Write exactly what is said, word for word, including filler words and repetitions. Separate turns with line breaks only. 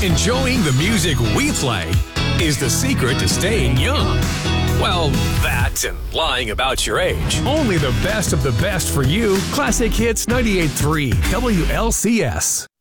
Enjoying the music we play is the secret to staying young. Well, that and lying about your age. Only the best of the best for you. Classic Hits ninety-eight point three W L C S.